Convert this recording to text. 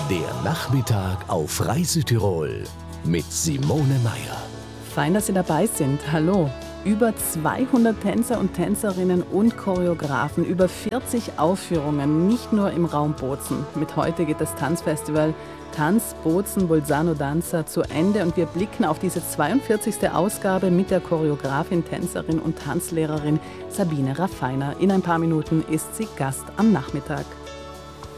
Der Nachmittag auf Reise Tirol mit Simone Meier. Fein, dass Sie dabei sind. Hallo. Über 200 Tänzer und Tänzerinnen und Choreografen, über 40 Aufführungen, nicht nur im Raum Bozen. Mit heute geht das Tanzfestival Tanz Bozen Bolzano Danza zu Ende und wir blicken auf diese 42. Ausgabe mit der Choreografin, Tänzerin und Tanzlehrerin Sabine Raffiner. In ein paar Minuten ist sie Gast am Nachmittag.